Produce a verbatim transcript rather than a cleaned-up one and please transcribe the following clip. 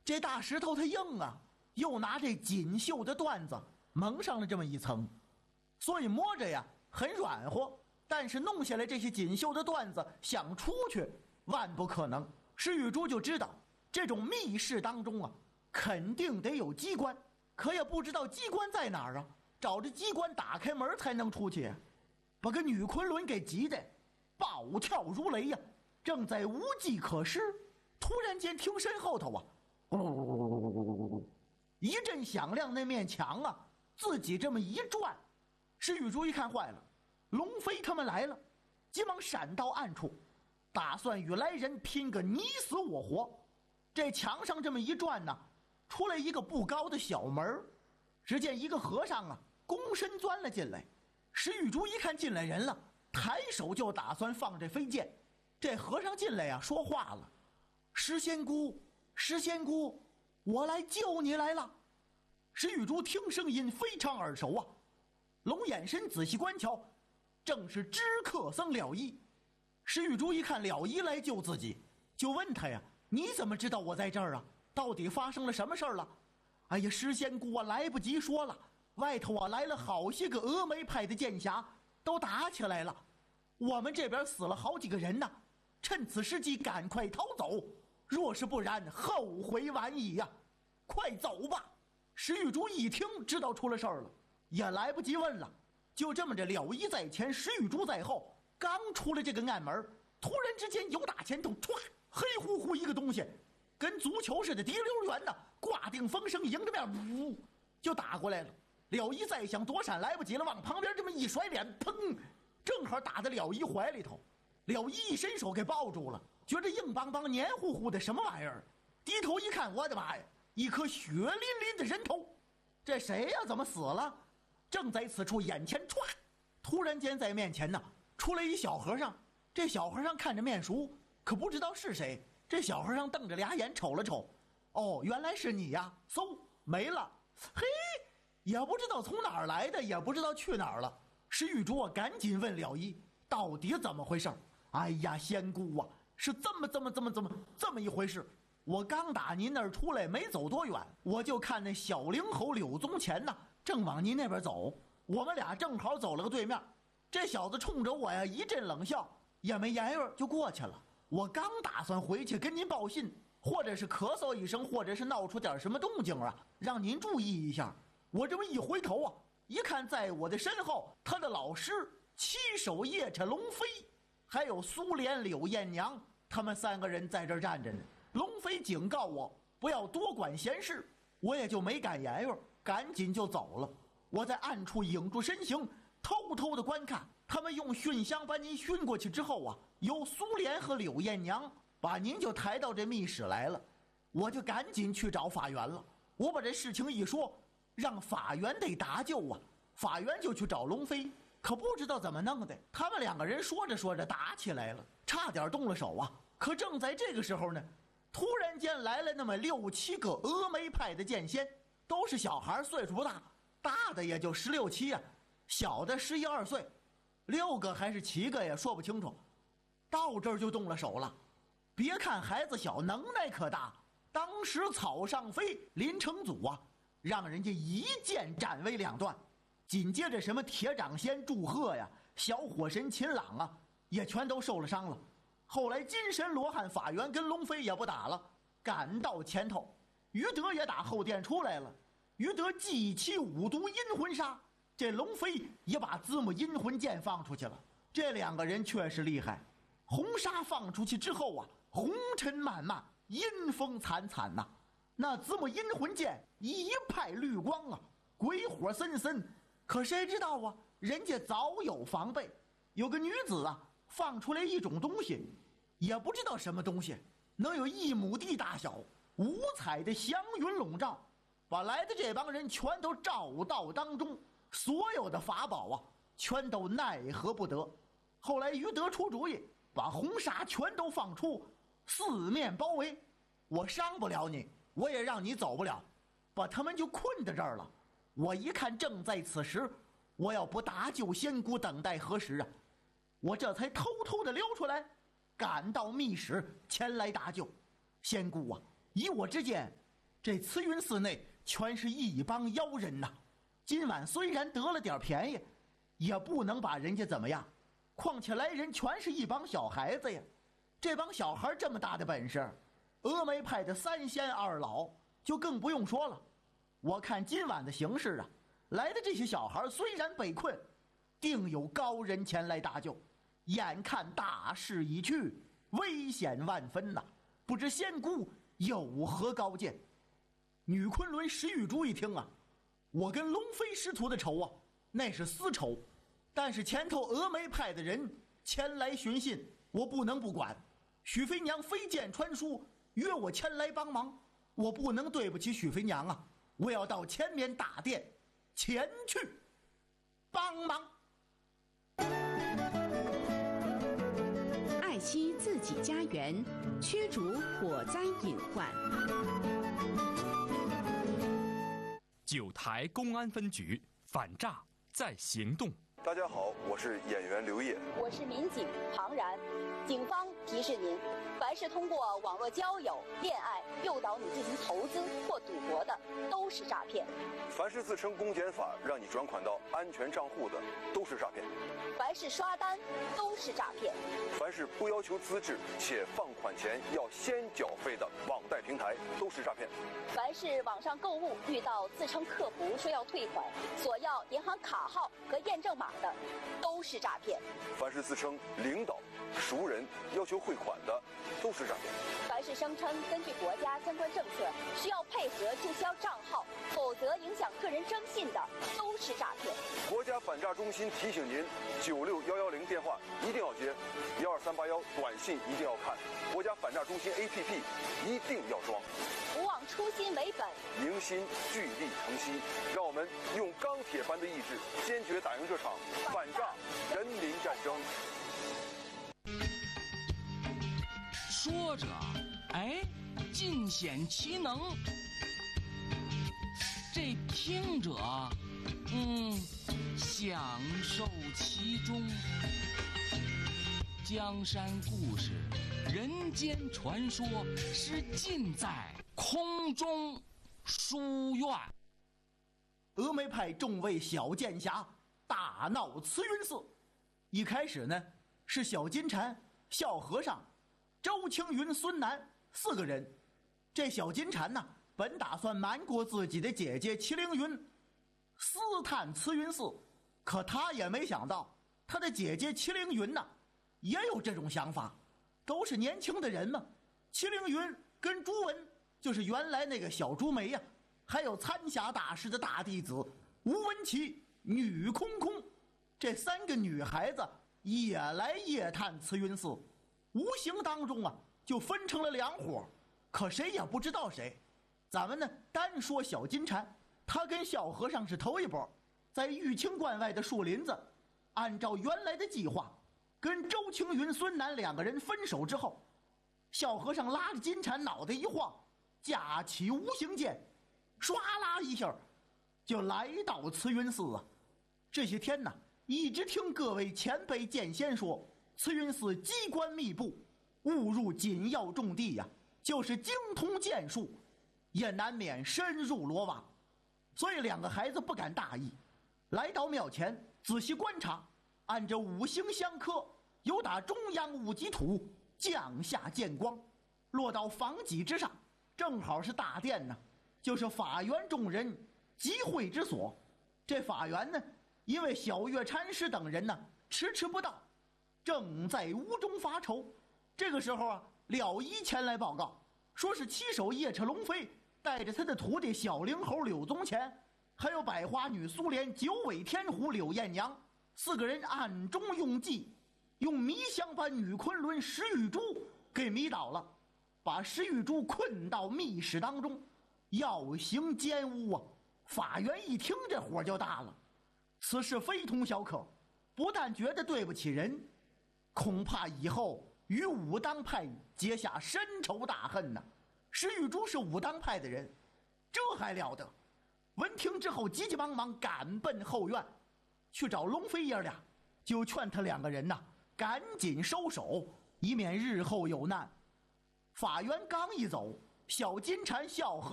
这大石头它硬啊，又拿这锦绣的缎子蒙上了这么一层，所以摸着呀很软和，但是弄下来这些锦绣的缎子想出去万不可能。石玉珠就知道这种密室当中啊肯定得有机关，可也不知道机关在哪儿啊，找着机关打开门才能出去，把个女昆仑给急得暴跳如雷呀、啊！正在无计可施，突然间听身后头啊一阵响亮，那面墙啊自己这么一转，石玉珠一看坏了，龙飞他们来了，急忙闪到暗处，打算与来人拼个你死我活。这墙上这么一转呢，出来一个不高的小门，只见一个和尚啊躬身钻了进来。石玉珠一看进来人了，抬手就打算放这飞剑。这和尚进来啊说话了：石仙姑，石仙姑，我来救你来了。石玉珠听声音非常耳熟啊，龙眼神仔细观瞧，正是知客僧了一。石玉珠一看了一来救自己，就问他呀：你怎么知道我在这儿啊？到底发生了什么事儿了？哎呀，石仙姑啊，来不及说了，外头啊来了好些个峨眉派的剑侠，都打起来了，我们这边死了好几个人呢，趁此时机赶快逃走，若是不然后悔晚矣呀、啊！快走吧！石玉珠一听知道出了事儿了，也来不及问了，就这么着，了一在前，石玉珠在后，刚出了这个暗门，突然之间由打前头唰，黑乎乎一个东西跟足球似的滴溜圆的挂定风声迎着面呜就打过来了。了一再想躲闪来不及了，往旁边这么一甩脸，砰，正好打在了一怀里头。了一一伸手给抱住了，觉着硬邦邦黏糊糊的什么玩意儿，低头一看，我的妈呀，一颗血淋淋的人头。这谁呀、啊、怎么死了？正在此处，眼前唰，突然间在面前呢出来一小和尚。这小和尚看着面熟，可不知道是谁。这小和尚瞪着俩眼瞅了瞅，哦，原来是你呀！嗖，没了。嘿，也不知道从哪儿来的，也不知道去哪儿了。石玉珠啊赶紧问了一，到底怎么回事？哎呀，仙姑啊，是这么这么这么这么这么一回事。我刚打您那儿出来没走多远，我就看那小灵猴柳宗乾呐正往您那边走，我们俩正好走了个对面。这小子冲着我呀一阵冷笑，也没言语就过去了。我刚打算回去跟您报信，或者是咳嗽一声，或者是闹出点什么动静啊，让您注意一下。我这么一回头啊，一看在我的身后，他的老师七手夜叉龙飞，还有苏莲柳艳娘，他们三个人在这儿站着呢。龙飞警告我不要多管闲事，我也就没敢言语，赶紧就走了。我在暗处影住身形，偷偷的观看，他们用熏香把您熏过去之后啊，由苏莲和柳艳娘把您就抬到这密室来了。我就赶紧去找法源了。我把这事情一说，让法源得搭救啊。法源就去找龙飞，可不知道怎么弄的，他们两个人说着说着打起来了，差点动了手啊。可正在这个时候呢，突然间来了那么六七个峨眉派的剑仙，都是小孩，岁数不大，大的也就十六七啊，小的十一二岁，六个还是七个也说不清楚。到这儿就动了手了。别看孩子小，能耐可大。当时草上飞林成祖啊，让人家一剑斩为两段。紧接着什么铁掌仙祝贺呀，小火神秦朗啊，也全都受了伤了。后来金神罗汉法源跟龙飞也不打了，赶到前头，于德也打后殿出来了。于德祭起五毒阴魂杀，这龙飞也把子母阴魂剑放出去了。这两个人确实厉害。红沙放出去之后啊，红尘漫漫，阴风惨惨呐、啊。那子母阴魂剑一派绿光啊，鬼火森森。可谁知道啊，人家早有防备。有个女子啊放出来一种东西，也不知道什么东西，能有一亩地大小，五彩的祥云笼罩，把来的这帮人全都照到当中，所有的法宝啊全都奈何不得。后来于德出主意，把红沙全都放出，四面包围，我伤不了你，我也让你走不了，把他们就困在这儿了。我一看正在此时，我要不搭救仙姑，等待何时啊？我这才偷偷的溜出来，赶到密室前来搭救仙姑啊。以我之见， 这慈云寺内全是一帮妖人呐。今晚虽然得了点便宜，也不能把人家怎么样。况且来人全是一帮小孩子呀，这帮小孩这么大的本事，峨眉派的三仙二老就更不用说了。我看今晚的形势啊，来的这些小孩虽然被困，定有高人前来搭救。眼看大势已去，危险万分呐、啊！不知仙姑有何高见？女昆仑石玉珠一听啊，我跟龙飞师徒的仇啊，那是私仇。但是前头峨眉派的人前来寻信，我不能不管。许飞娘飞剑传书，约我前来帮忙，我不能对不起许飞娘啊！我要到前面大殿前去帮忙。 爱惜自己家园，驱逐火灾隐患。 九台公安分局反诈在行动。 大家好，我是演员刘烨， 我是民警庞然。警方提示您，凡是通过网络交友、恋爱诱导你进行投资或赌博的，都是诈骗； 凡是自称公检法让你转款到安全账户的，都是诈骗； 凡是刷单，都是诈骗； 凡是不要求资质且放款前要先缴费的网贷平台，都是诈骗； 凡是网上购物遇到自称客服说要退款，索要银行卡号和验证码的，都是诈骗； 凡是自称领导、熟人要求汇款的，都是诈骗； 凡是声称根据国家相关政策需要配合注销账号，否则影响个人征信的，都是诈骗。 国家反诈中心提醒您：九六一一零电话一定要接，一二三八一短信一定要看，国家反诈中心 A P P 一定要装。 不忘初心为本， 凝心聚力诚心，让我们用钢铁般的意志，坚决打赢这场反诈人民战争。 说着，哎，尽显其能；这听着，嗯，享受其中。江山故事，人间传说，是尽在空中书院。 峨眉派众位小剑侠大闹慈云寺。一开始呢，是小金蝉、笑和尚、周青云、孙楠四个人。这小金蝉呢，本打算瞒过自己的姐姐麒麟云，私探慈云寺，可他也没想到，他的姐姐麒麟云呢，也有这种想法。都是年轻的人嘛，麒麟云跟朱文，就是原来那个小朱梅呀、啊，还有参侠大师的大弟子吴文琪、女空空，这三个女孩子也来夜探慈云寺，无形当中啊，就分成了两伙，可谁也不知道谁。咱们呢，单说小金蝉，他跟小和尚是头一波，在玉清观外的树林子，按照原来的计划，跟周青云、孙楠两个人分手之后，小和尚拉着金蝉脑袋一晃，架起无形剑，唰啦一下就来到慈云寺啊。这些天呢，一直听各位前辈剑仙说，慈云寺机关密布，误入紧要重地呀、啊，就是精通剑术，也难免深入罗网。所以两个孩子不敢大意，来到庙前仔细观察，按着五行相克，由打中央五极土降下剑光，落到房脊之上，正好是大殿呢，就是法缘众人集会之所。这法缘呢，因为小月禅师等人呢迟迟不到，正在屋中发愁。这个时候啊，了一前来报告，说是七手夜叉龙飞带着他的徒弟小灵猴柳宗乾，还有百花女苏莲、九尾天狐柳艳娘四个人暗中用计，用迷香把女昆仑石玉珠给迷倒了，把石玉珠困到密室当中，要行奸污啊！法源一听这火就大了，此事非同小可，不但觉得对不起人，恐怕以后与武当派结下深仇大恨呐、啊！石玉珠是武当派的人，这还了得！闻听之后，急急忙忙赶奔后院，去找龙飞爷俩，就劝他两个人呐、啊，赶紧收手，以免日后有难。法源刚一走，小金蝉笑和